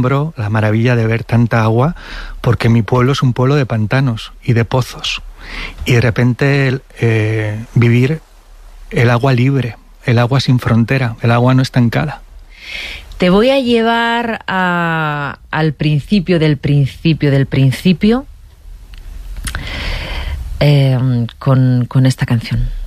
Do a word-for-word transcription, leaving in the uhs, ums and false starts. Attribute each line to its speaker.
Speaker 1: asombro, la maravilla de ver tanta agua, porque mi pueblo es un pueblo de pantanos y de pozos. Y de repente eh, vivir el agua libre, el agua sin frontera, el agua no estancada.
Speaker 2: Te voy a llevar a, al principio del principio del principio eh, con, con esta canción.